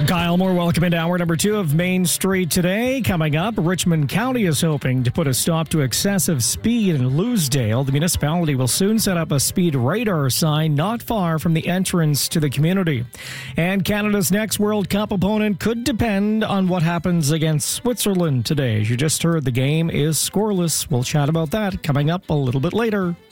Kyle Moore, welcome into hour number 2 of Main Street Today. Coming up, Richmond County is hoping to put a stop to excessive speed in Loosedale. The municipality will soon set up a speed radar sign not far from the entrance to the community. And Canada's next World Cup opponent could depend on what happens against Switzerland today. As you just heard, the game is scoreless. We'll chat about that coming up a little bit later.